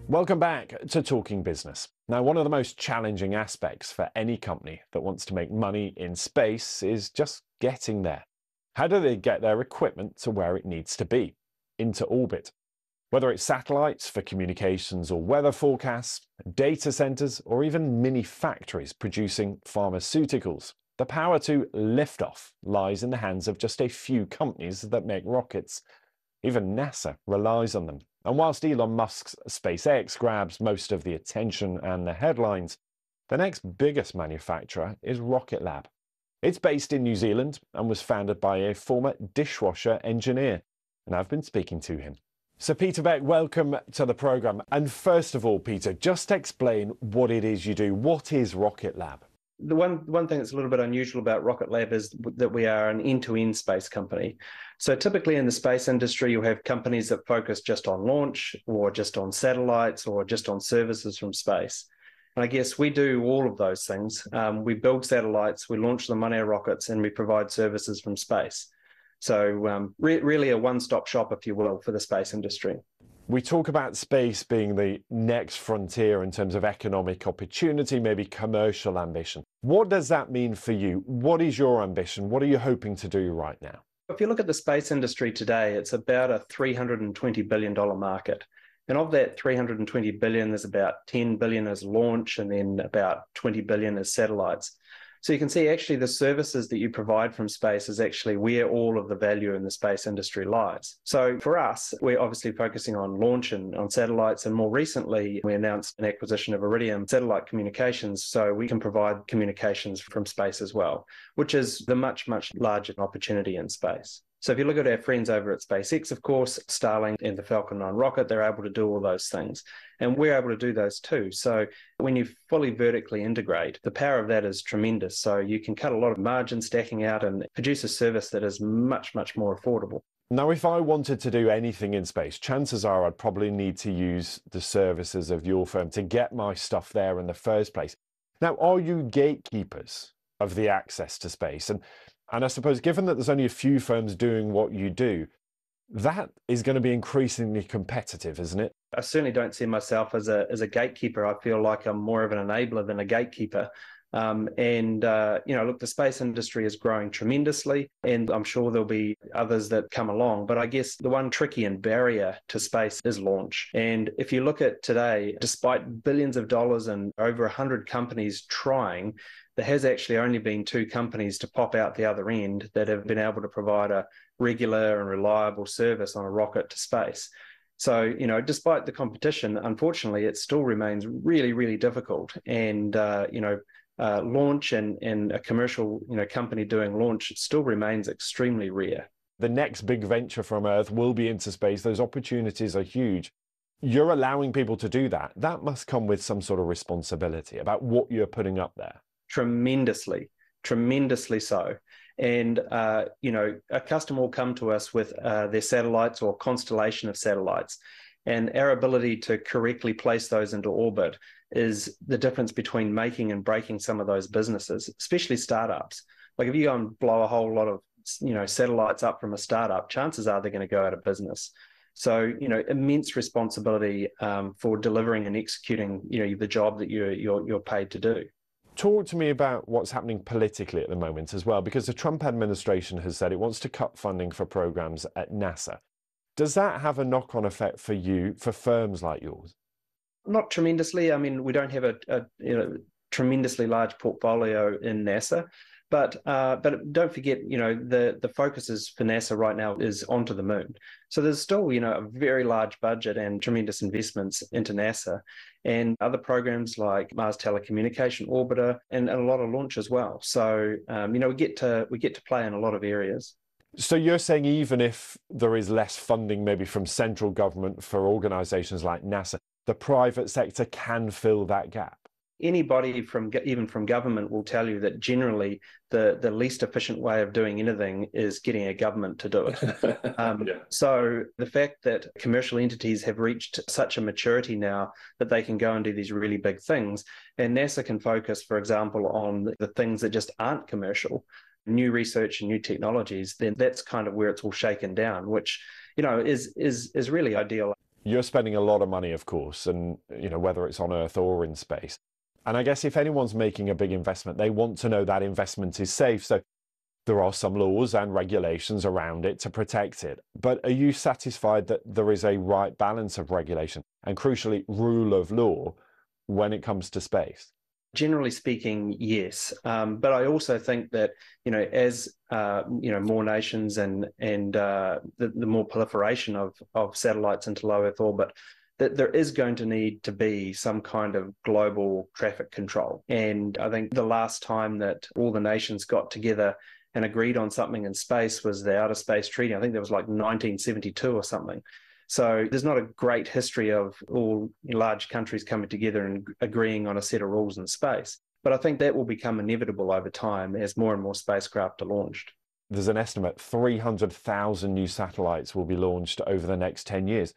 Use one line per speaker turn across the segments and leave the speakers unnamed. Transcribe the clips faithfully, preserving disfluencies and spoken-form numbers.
Welcome back to Talking Business. Now, one of the most challenging aspects for any company that wants to make money in space is just getting there. How do they get their equipment to where it needs to be, into orbit? Whether it's satellites for communications or weather forecasts, data centers, or even mini factories producing pharmaceuticals, the power to liftoff lies in the hands of just a few companies that make rockets. Even NASA relies on them. And whilst Elon Musk's SpaceX grabs most of the attention and the headlines, the next biggest manufacturer is Rocket Lab. It's based in New Zealand and was founded by a former dishwasher engineer, and I've been speaking to him. So Peter Beck, welcome to the programme. And first of all, Peter, just explain what it is you do. What is Rocket Lab?
The one, one thing that's a little bit unusual about Rocket Lab is that we are an end-to-end space company. So typically in the space industry, you have companies that focus just on launch or just on satellites or just on services from space. And I guess we do all of those things. Um, we build satellites, we launch them on our rockets, and we provide services from space. So um, re- really a one-stop shop, if you will, for the space industry.
We talk about space being the next frontier in terms of economic opportunity, maybe commercial ambition. What does that mean for you? What is your ambition? What are you hoping to do right now?
If you look at the space industry today, it's about a three hundred twenty billion dollars market. And of that three hundred twenty billion dollars, there's about ten billion dollars as launch and then about twenty billion dollars as satellites. So you can see actually the services that you provide from space is actually where all of the value in the space industry lies. So for us, we're obviously focusing on launch and on satellites. And more recently, we announced an acquisition of Iridium Satellite Communications. So we can provide communications from space as well, which is the much, much larger opportunity in space. So if you look at our friends over at SpaceX, of course, Starlink and the Falcon nine rocket, they're able to do all those things. And we're able to do those too. So when you fully vertically integrate, the power of that is tremendous. So you can cut a lot of margin stacking out and produce a service that is much, much more affordable.
Now, if I wanted to do anything in space, chances are I'd probably need to use the services of your firm to get my stuff there in the first place. Now, are you gatekeepers of the access to space? And And I suppose, given that there's only a few firms doing what you do, that is going to be increasingly competitive, isn't it?
I certainly don't see myself as a as a gatekeeper. I feel like I'm more of an enabler than a gatekeeper. Um, and, uh, you know, look, the space industry is growing tremendously, and I'm sure there'll be others that come along. But I guess the one tricky and barrier to space is launch. And if you look at today, despite billions of dollars and over one hundred companies trying, there has actually only been two companies to pop out the other end that have been able to provide a regular and reliable service on a rocket to space. So, you know, despite the competition, unfortunately, it still remains really, really difficult. And, uh, you know, uh, launch and, and a commercial, you know, company doing launch still remains extremely rare.
The next big venture from Earth will be into space. Those opportunities are huge. You're allowing people to do that. That must come with some sort of responsibility about what you're putting up there.
Tremendously, tremendously so. And, uh, you know, a customer will come to us with uh, their satellites or constellation of satellites. And our ability to correctly place those into orbit is the difference between making and breaking some of those businesses, especially startups. Like if you go and blow a whole lot of, you know, satellites up from a startup, chances are they're going to go out of business. So, you know, immense responsibility um, for delivering and executing, you know, the job that you're, you're, you're paid to do.
Talk to me about what's happening politically at the moment as well, because the Trump administration has said it wants to cut funding for programs at NASA. Does that have a knock-on effect for you, for firms like yours?
Not tremendously. I mean, we don't have a, a you know, tremendously large portfolio in NASA, but uh, but don't forget, you know, the the focus is for NASA right now is onto the moon. So there's still, you know, a very large budget and tremendous investments into NASA and other programs like Mars Telecommunication Orbiter and, and a lot of launch as well. So um, you know, we get to we get to play in a lot of areas.
So you're saying even if there is less funding maybe from central government for organizations like NASA, the private sector can fill that gap?
Anybody from even from government will tell you that generally the, the least efficient way of doing anything is getting a government to do it. Um, yeah. So the fact that commercial entities have reached such a maturity now that they can go and do these really big things, and NASA can focus, for example, on the things that just aren't commercial, new research and new technologies, then that's kind of where it's all shaken down, which, you know, is is is really ideal.
You're spending a lot of money, of course, and you know, whether it's on Earth or in space. And I guess if anyone's making a big investment, they want to know that investment is safe. So there are some laws and regulations around it to protect it. But are you satisfied that there is a right balance of regulation and, crucially, rule of law when it comes to space?
Generally speaking, yes. Um, but I also think that, you know, as, uh, you know, more nations and and uh, the, the more proliferation of, of satellites into low Earth orbit, that there is going to need to be some kind of global traffic control. And I think the last time that all the nations got together and agreed on something in space was the Outer Space Treaty. I think that was like nineteen seventy-two or something. So there's not a great history of all large countries coming together and agreeing on a set of rules in space. But I think that will become inevitable over time as more and more spacecraft are launched.
There's an estimate three hundred thousand new satellites will be launched over the next ten years.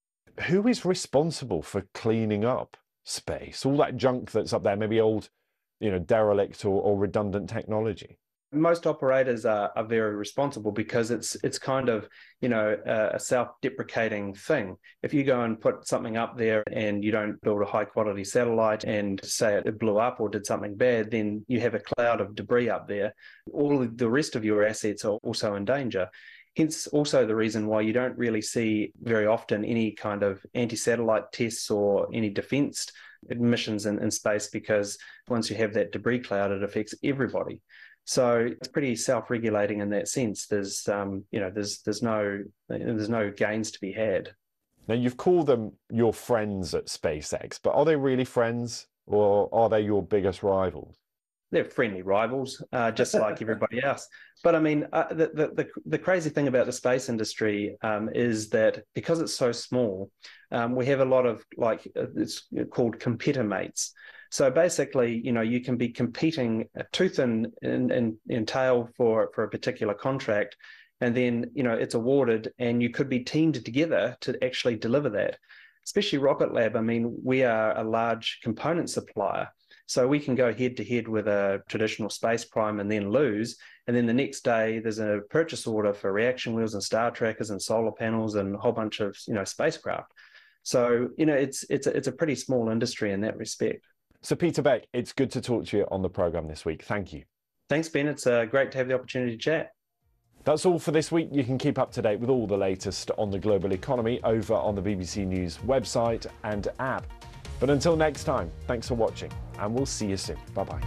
Who is responsible for cleaning up space? All that junk that's up there, maybe old, you know, derelict or, or redundant technology.
Most operators are, are very responsible because it's it's kind of, you know, a, a self-deprecating thing. If you go and put something up there and you don't build a high-quality satellite and say it blew up or did something bad, then you have a cloud of debris up there. All of the rest of your assets are also in danger. Hence also the reason why you don't really see very often any kind of anti-satellite tests or any defense missions in, in space, because once you have that debris cloud, it affects everybody. So it's pretty self-regulating in that sense. There's, um, you know, there's there's no there's no gains to be had.
Now, you've called them your friends at SpaceX, but are they really friends, or are they your biggest rivals?
They're friendly rivals, uh, just like everybody else. But I mean, uh, the, the the the crazy thing about the space industry um, is that because it's so small, um, we have a lot of, like, it's called competitor mates. So basically, you know, you can be competing tooth and, and, and, and tail for, for a particular contract, and then, you know, it's awarded and you could be teamed together to actually deliver that. Especially Rocket Lab, I mean, we are a large component supplier. So we can go head to head with a traditional space prime and then lose. And then the next day there's a purchase order for reaction wheels and star trackers and solar panels and a whole bunch of, you know, spacecraft. So, you know, it's, it's, a, it's a pretty small industry in that respect.
So Peter Beck, it's good to talk to you on the programme this week. Thank you.
Thanks, Ben. It's uh, great to have the opportunity to chat.
That's all for this week. You can keep up to date with all the latest on the global economy over on the B B C News website and app. But until next time, thanks for watching, and we'll see you soon. Bye-bye.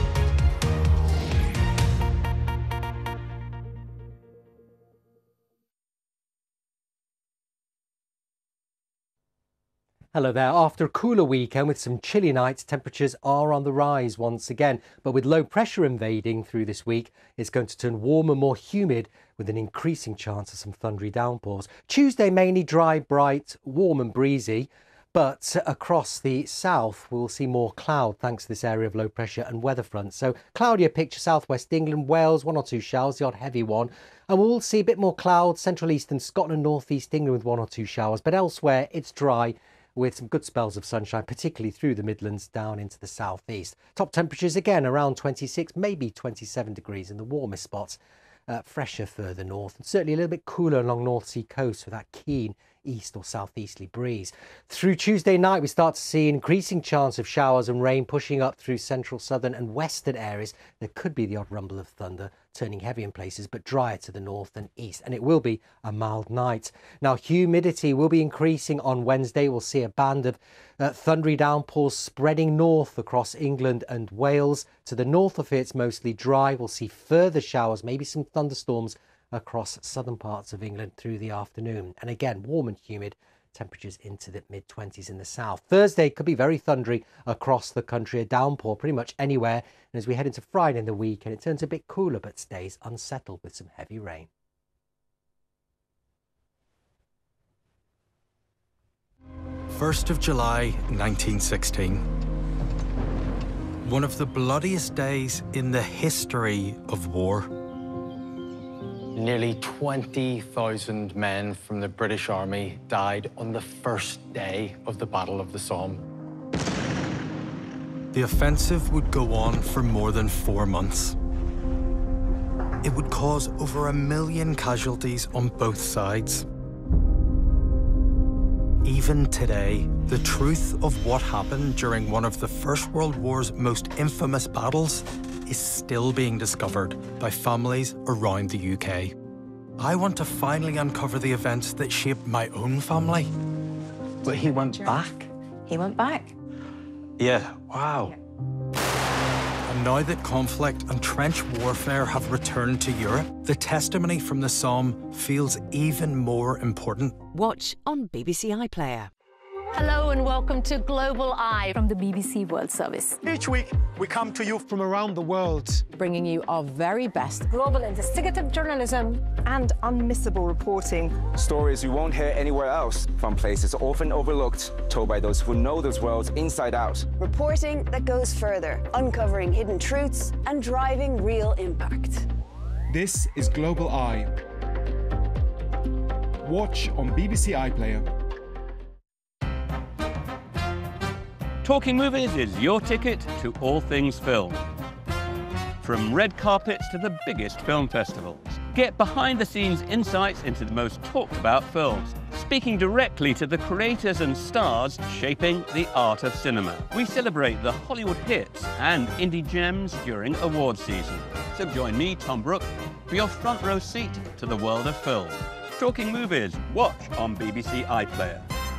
Hello there. After a cooler weekend with some chilly nights, temperatures are on the rise once again. But with low pressure invading through this week, it's going to turn warmer, more humid, with an increasing chance of some thundery downpours. Tuesday, mainly dry, bright, warm and breezy. But across the south, we'll see more cloud thanks to this area of low pressure and weather front. So cloudier picture, southwest England, Wales, one or two showers, the odd heavy one. And we'll see a bit more cloud, central eastern Scotland, northeast England with one or two showers. But elsewhere, it's dry, with some good spells of sunshine, particularly through the Midlands down into the southeast. Top temperatures again around twenty-six, maybe twenty-seven degrees in the warmest spots. Uh, fresher further north, and certainly a little bit cooler along North Sea coast with that keen east or southeasterly breeze. Through Tuesday night, we start to see an increasing chance of showers and rain pushing up through central, southern and western areas. There could be the odd rumble of thunder, turning heavy in places, but drier to the north and east. And it will be a mild night. Now, humidity will be increasing on Wednesday. We'll see a band of uh, thundery downpours spreading north across England and Wales. To the north of it, it's mostly dry. We'll see further showers, maybe some thunderstorms across southern parts of England through the afternoon. And again, warm and humid, temperatures into the mid twenties in the south. Thursday could be very thundery across the country, a downpour pretty much anywhere. And as we head into Friday in the week, and it turns a bit cooler but stays unsettled with some heavy rain.
first of July nineteen sixteen. One of the bloodiest days in the history of war.
Nearly twenty thousand men from the British Army died on the first day of the Battle of the Somme.
The offensive would go on for more than four months. It would cause over a million casualties on both sides. even today, the truth of what happened during one of the First World War's most infamous battles is still being discovered by families around the U K. I want to finally uncover the events that shaped my own family.
But he went back?
He went back.
Yeah, wow.
And now that conflict and trench warfare have returned to Europe, the testimony from the Somme feels even more important.
Watch on B B C iPlayer.
Hello and welcome to Global Eye from the B B C World Service.
Each week, we come to you from around the world,
Bringing you our very best.
Global investigative journalism
and unmissable reporting.
Stories you won't hear anywhere else, from places often overlooked, told by those who know those worlds inside out.
Reporting that goes further, uncovering hidden truths and driving real impact.
This is Global Eye. Watch on B B C iPlayer.
Talking Movies is your ticket to all things film. From red carpets to the biggest film festivals. Get behind-the-scenes insights into the most talked-about films, speaking directly to the creators and stars shaping the art of cinema. We celebrate the Hollywood hits and indie gems during award season. So join me, Tom Brooke, for your front row seat to the world of film. Talking Movies, watch on B B C iPlayer.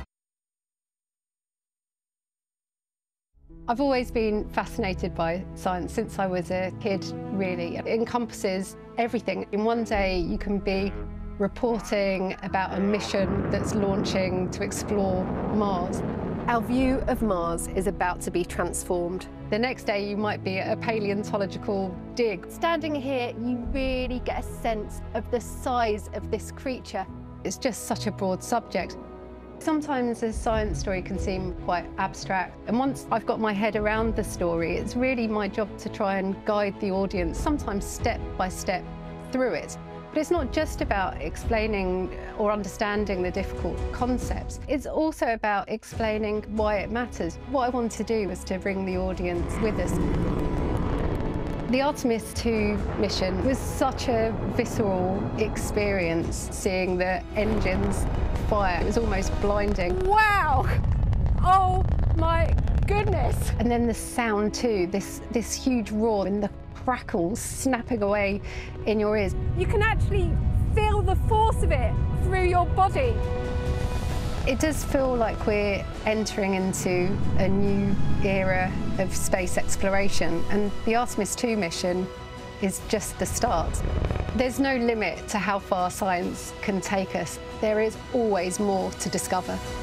I've always been fascinated by science since I was a kid, really. It encompasses everything. In one day, you can be reporting about a mission that's launching to explore Mars.
Our view of Mars is about to be transformed.
The next day, you might be at a paleontological dig.
Standing here, you really get a sense of the size of this creature.
It's just such a broad subject. Sometimes a science story can seem quite abstract, and once I've got my head around the story, it's really my job to try and guide the audience, sometimes step by step, through it. But it's not just about explaining or understanding the difficult concepts. It's also about explaining why it matters. What I want to do is to bring the audience with us. The Artemis two mission was such a visceral experience, seeing the engines fire. It was almost blinding.
Wow! Oh my goodness!
And then the sound too, this, this huge roar and the crackles snapping away in your ears.
You can actually feel the force of it through your body.
It does feel like we're entering into a new era of space exploration, and the Artemis two mission is just the start. There's no limit to how far science can take us. There is always more to discover.